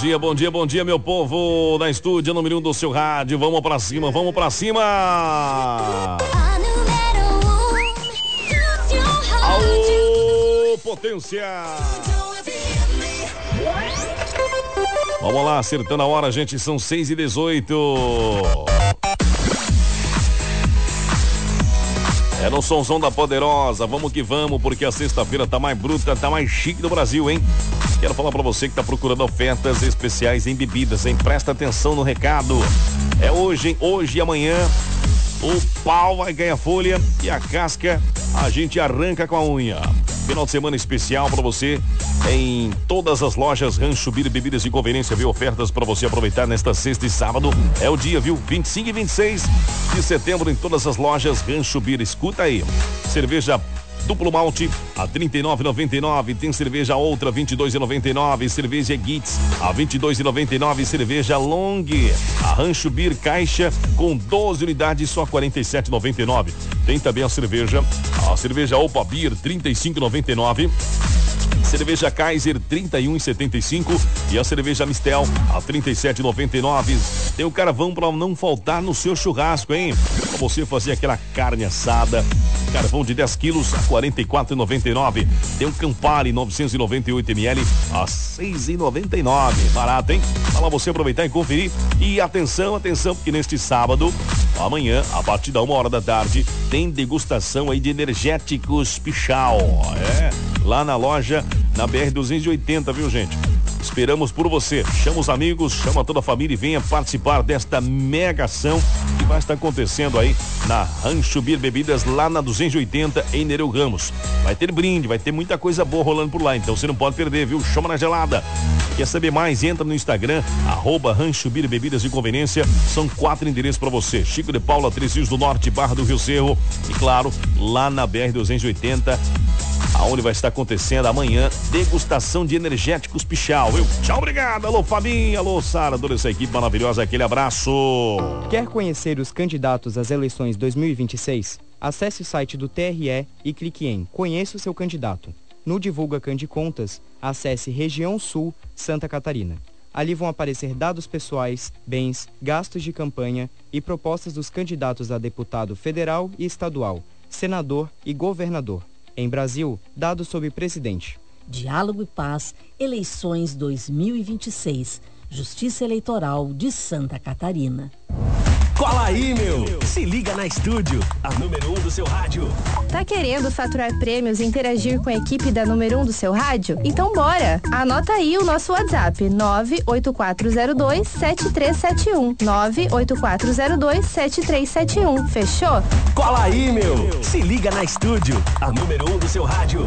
bom dia, meu povo da estúdio número 1 do seu rádio. Vamos pra cima. Aô, potência! Vamos lá, acertando a hora, gente, são 6h18. É no somzão da Poderosa, vamos que vamos, porque a sexta-feira tá mais bruta, tá mais chique do Brasil, hein? Quero falar pra você que tá procurando ofertas especiais em bebidas, hein? Presta atenção no recado. É hoje, hein? Hoje e amanhã, o pau vai ganhar folha e a casca a gente arranca com a unha. Final de semana especial pra você em todas as lojas Rancho Bir Bebidas de Conveniência, viu? Ofertas pra você aproveitar nesta sexta e sábado. É o dia, viu? 25 e 26 de setembro em todas as lojas Rancho Bir. Escuta aí. Cerveja duplo malte a R$ 39,99. Tem cerveja outra R$ 22,99. Cerveja Gitz a R$ 22,99. Cerveja Long a Rancho Bir caixa com 12 unidades só R$ 47,99. Tem também a cerveja Opa Beer R$ 35,99. Cerveja Kaiser R$ 31,75 e a cerveja Mistel a R$ 37,99. Tem o carvão para não faltar no seu churrasco, hein? Para você fazer aquela carne assada, carvão de 10 quilos a R$ 44,99. Tem um Campari 998 ml a R$ 6,99. Barato, hein? Para você aproveitar e conferir. E atenção, porque neste sábado, amanhã, a partir da 1h da tarde, tem degustação aí de energéticos Pichal. Lá na loja, na BR-280, viu, gente? Esperamos por você. Chama os amigos, chama toda a família e venha participar desta mega ação que vai estar acontecendo aí na Rancho Bir Bebidas, lá na 280, em Nereu Ramos. Vai ter brinde, vai ter muita coisa boa rolando por lá, então você não pode perder, viu? Chama na gelada. Quer saber mais? Entra no Instagram, @Rancho Bir Bebidas de Conveniência. São 4 endereços para você. Chico de Paula, Três Rios do Norte, Barra do Rio Cerro e, claro, lá na BR-280, aonde vai estar acontecendo amanhã degustação de energéticos Pichal, viu? Tchau, obrigado. Alô, Fabinho. Alô, Sara. Toda essa equipe maravilhosa. Aquele abraço. Quer conhecer os candidatos às eleições 2026? Acesse o site do TRE e clique em Conheça o seu candidato. No Divulga Candicontas, acesse Região Sul, Santa Catarina. Ali vão aparecer dados pessoais, bens, gastos de campanha e propostas dos candidatos a deputado federal e estadual, senador e governador. Em Brasil, dados sobre presidente. Diálogo e Paz, eleições 2026. Justiça Eleitoral de Santa Catarina. Cola aí, meu! Se liga na estúdio, a número 1 do seu rádio. Tá querendo faturar prêmios e interagir com a equipe da número 1 do seu rádio? Então bora! Anota aí o nosso WhatsApp, 98402-7371. 98402-7371. Fechou? Cola aí, meu! Se liga na estúdio, a número 1 do seu rádio.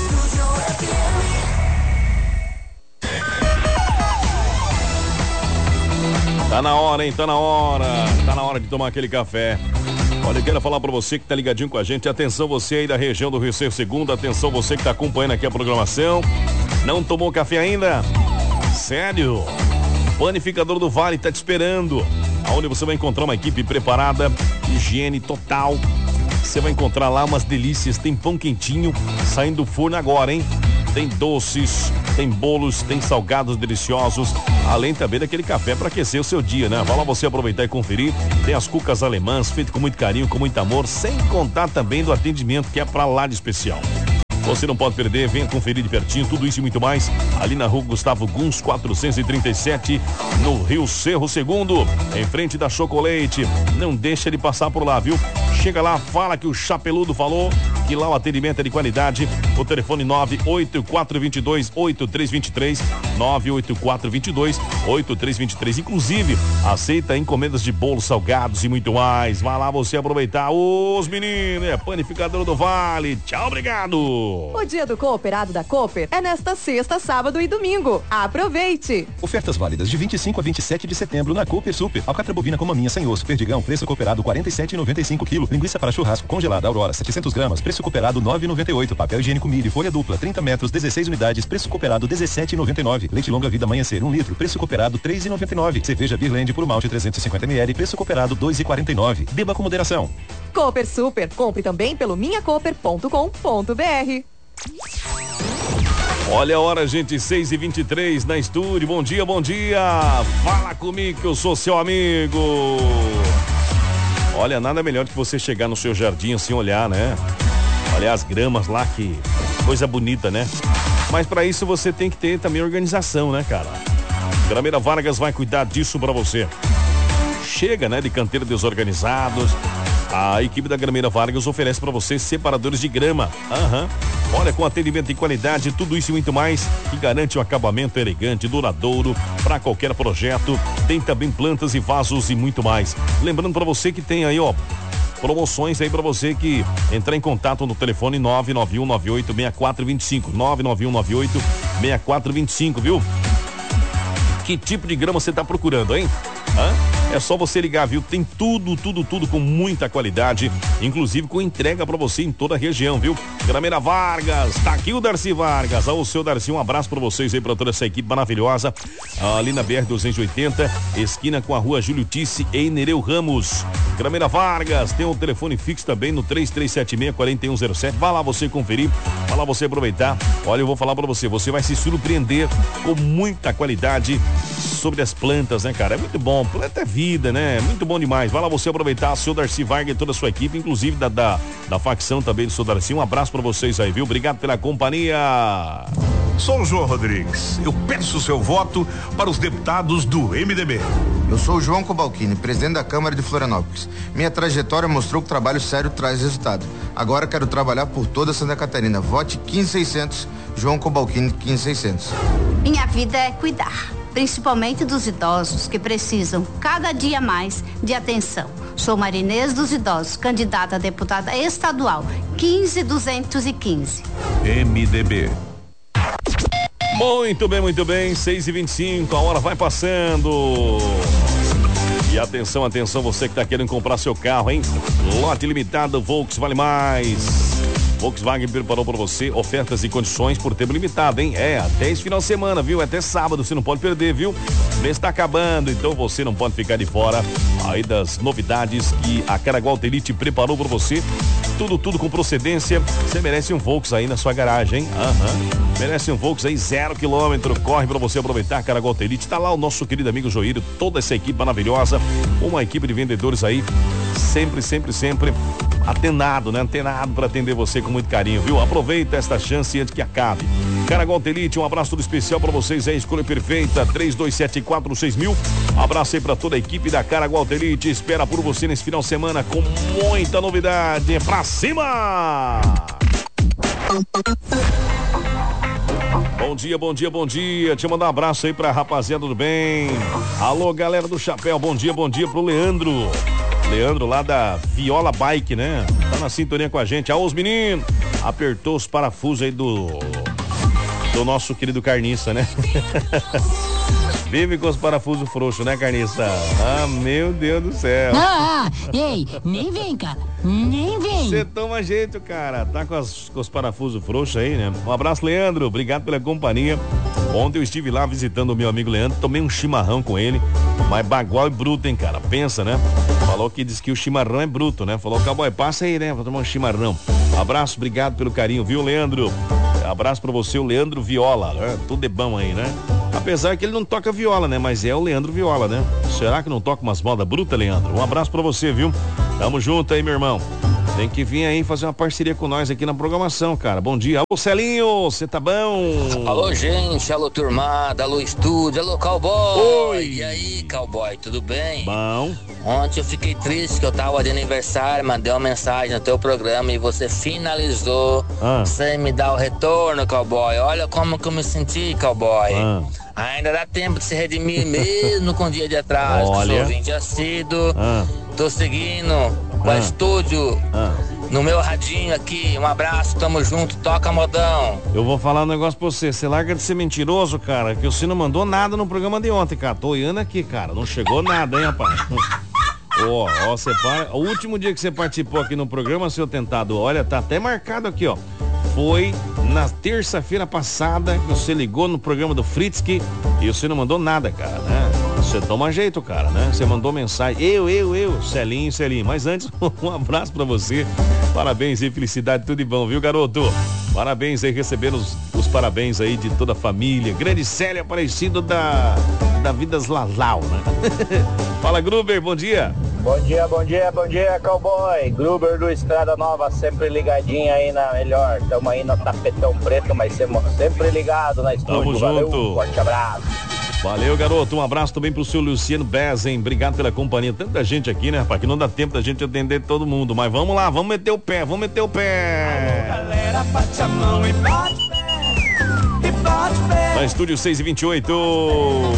Tá na hora, hein? Tá na hora. Tá na hora de tomar aquele café. Olha, eu quero falar pra você que tá ligadinho com a gente. Atenção você aí da região do Rio Cerro Segundo. Atenção você que tá acompanhando aqui a programação. Não tomou café ainda? Sério? Panificador do Vale tá te esperando. Aonde você vai encontrar uma equipe preparada, higiene total. Você vai encontrar lá umas delícias. Tem pão quentinho saindo do forno agora, hein? Tem doces, tem bolos, tem salgados deliciosos, além também daquele café para aquecer o seu dia, né? Vai lá você aproveitar e conferir. Tem as cucas alemãs, feito com muito carinho, com muito amor, sem contar também do atendimento que é pra lá de especial. Você não pode perder, venha conferir de pertinho, tudo isso e muito mais, ali na rua Gustavo Guns, 437, no Rio Cerro Segundo, em frente da Chocolate. Não deixa de passar por lá, viu? Chega lá, fala que o Chapeludo falou, que lá o atendimento é de qualidade. O telefone 98422-8323, 98422-8323. Inclusive, aceita encomendas de bolos salgados e muito mais. Vai lá você aproveitar. Os meninos, é Panificador do Vale. Tchau, obrigado. O dia do cooperado da Cooper é nesta sexta, sábado e domingo. Aproveite! Ofertas válidas de 25 a 27 de setembro na Cooper Super. Alcatra bovina com maminha sem osso, perdigão, preço cooperado R$ 47,95 kg. Linguiça para churrasco congelada Aurora, 700 gramas, preço cooperado R$ 9,98. Papel higiênico milho, folha dupla, 30 metros, 16 unidades, preço cooperado R$ 17,99. Leite longa vida amanhecer, 1 litro, preço cooperado R$ 3,99. Cerveja Birland por malte 350 ml, preço cooperado R$ 2,49. Beba com moderação. Cooper Super. Compre também pelo minhacooper.com.br. Olha a hora, gente, 6h23 na estúdio. Bom dia, bom dia. Fala comigo que eu sou seu amigo. Olha, nada melhor que você chegar no seu jardim assim, olhar, né? Olha as gramas lá, que coisa bonita, né? Mas para isso você tem que ter também organização, né, cara? Grameira Vargas vai cuidar disso para você. Chega, né, de canteiro desorganizados. A equipe da Grameira Vargas oferece para você separadores de grama. Olha, com atendimento de qualidade, tudo isso e muito mais, que garante um acabamento elegante, duradouro, para qualquer projeto. Tem também plantas e vasos e muito mais. Lembrando para você que tem aí, ó, promoções aí para você que entrar em contato no telefone 991986425. 991986425, viu? Que tipo de grama você tá procurando, hein? É só você ligar, viu? Tem tudo com muita qualidade, inclusive com entrega pra você em toda a região, viu? Grameira Vargas, tá aqui o Darcy Vargas. O seu Darcy, um abraço pra vocês aí, pra toda essa equipe maravilhosa, ali na BR-280, esquina com a rua Júlio Tice, em Nereu Ramos. Grameira Vargas, tem um telefone fixo também no 3376-4107. Vá lá você conferir, vá lá você aproveitar. Olha, eu vou falar pra você, você vai se surpreender com muita qualidade sobre as plantas, né, cara? É muito bom, planta é vida, né? Muito bom demais. Vai lá você aproveitar, seu Darcy Vargas e toda a sua equipe, inclusive da facção também do seu Darcy. Um abraço pra vocês aí, viu? Obrigado pela companhia. Sou o João Rodrigues. Eu peço seu voto para os deputados do MDB. Eu sou o João Cobalcini, presidente da Câmara de Florianópolis. Minha trajetória mostrou que trabalho sério traz resultado. Agora quero trabalhar por toda Santa Catarina. Vote 15600, João Cobalcini 15600. Minha vida é cuidar, principalmente dos idosos que precisam cada dia mais de atenção. Sou Marinês dos Idosos, candidata a deputada estadual 15215. MDB. Muito bem, 6h25, a hora vai passando. E atenção, você que tá querendo comprar seu carro, hein? Lote limitado, Volks vale mais. Volkswagen preparou para você ofertas e condições por tempo limitado, hein? Até esse final de semana, viu? Até sábado, você não pode perder, viu? O mês tá acabando, então você não pode ficar de fora aí das novidades que a Caraguá Elite preparou para você. Tudo com procedência. Você merece um Volks aí na sua garagem, hein? Merece um Volks aí 0 km. Corre para você aproveitar. Caraguá Elite. Tá lá o nosso querido amigo Joírio, toda essa equipe maravilhosa. Uma equipe de vendedores aí, sempre antenado, né? Antenado para atender você com muito carinho, viu? Aproveita esta chance antes que acabe. Caraguá Elite, um abraço todo especial para vocês, é a escolha perfeita, 32746000. Abraço aí para toda a equipe da Caraguá Elite. Espera por você nesse final de semana com muita novidade. Pra cima! Bom dia. Deixa eu mandar um abraço aí pra rapaziada do bem. Alô, galera do Chapéu, bom dia pro Leandro. Leandro lá da Viola Bike, né? Tá na sintonia com a gente. Os meninos. Apertou os parafusos aí do nosso querido Carniça, né? Vive com os parafusos frouxos, né, Carniça? Meu Deus do céu. Ei, nem vem, cara. Nem vem. Você toma jeito, cara. Tá com os parafusos frouxos aí, né? Um abraço, Leandro. Obrigado pela companhia. Ontem eu estive lá visitando o meu amigo Leandro. Tomei um chimarrão com ele. Mas bagual e bruto, hein, cara? Pensa, né? Falou que diz que o chimarrão é bruto, né? Falou, cowboy, passa aí, né? Vou tomar um chimarrão. Abraço, obrigado pelo carinho, viu, Leandro? Abraço pra você, o Leandro Viola, né? Tudo é bom aí, né? Apesar que ele não toca viola, né? Mas é o Leandro Viola, né? Será que não toca umas modas brutas, Leandro? Um abraço pra você, viu? Tamo junto aí, meu irmão. Tem que vir aí fazer uma parceria com nós aqui na programação, cara. Bom dia. Alô, Celinho, você tá bom? Alô, gente. Alô, turmada. Alô, estúdio. Alô, cowboy. Oi. E aí, cowboy, tudo bem? Bom. Ontem eu fiquei triste que eu tava de aniversário, mandei uma mensagem no teu programa e você finalizou sem me dar o retorno, cowboy. Olha como que eu me senti, cowboy. Ainda dá tempo de se redimir mesmo com um dia de atraso. Olha. Sou ouvinte assíduo. Tô seguindo o estúdio no meu radinho aqui. Um abraço, tamo junto, toca modão. Eu vou falar um negócio pra você. Você larga de ser mentiroso, cara, que você não mandou nada no programa de ontem, cara. Tô olhando aqui, cara. Não chegou nada, hein, rapaz? Você para. O último dia que você participou aqui no programa, seu tentado, olha, tá até marcado aqui, ó. Foi na terça-feira passada que você ligou no programa do Fritzky e você não mandou nada, cara, né? Você toma jeito, cara, né? Você mandou mensagem, eu, Celinho. Mas antes, um abraço pra você. Parabéns e felicidade, tudo de bom, viu, garoto? Parabéns aí, recebendo os parabéns aí de toda a família. Grande Célia Aparecido da Vidas Lalau, né? Fala, Gruber, bom dia. Bom dia, cowboy. Gruber do Estrada Nova, sempre ligadinho aí na melhor. Tamo aí no tapetão preto, mas sempre ligado na estúdio. Tamo Valeu, junto. Forte abraço. Valeu, garoto. Um abraço também pro seu Luciano Bezen. Obrigado pela companhia. Tanta gente aqui, né, rapaz? Que não dá tempo da gente atender todo mundo. Mas vamos lá, vamos meter o pé. Alô, galera, bate a mão e bate pé. Na Estúdio 628.